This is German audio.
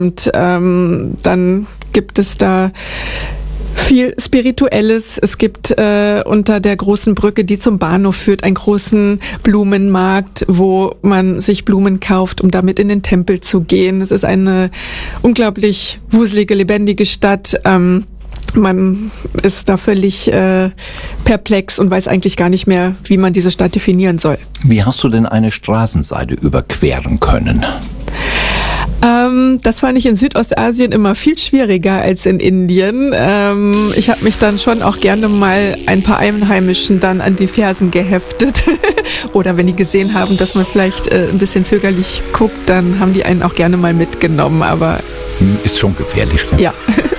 Und dann gibt es da viel Spirituelles. Es gibt unter der großen Brücke, die zum Bahnhof führt, einen großen Blumenmarkt, wo man sich Blumen kauft, um damit in den Tempel zu gehen. Es ist eine unglaublich wuselige, lebendige Stadt. Man ist da völlig perplex und weiß eigentlich gar nicht mehr, wie man diese Stadt definieren soll. Wie hast du denn eine Straßenseite überqueren können? Das fand ich in Südostasien immer viel schwieriger als in Indien. Ich habe mich dann schon auch gerne mal ein paar Einheimischen dann an die Fersen geheftet. Oder wenn die gesehen haben, dass man vielleicht ein bisschen zögerlich guckt, dann haben die einen auch gerne mal mitgenommen. Aber ist schon gefährlich. Ne? Ja.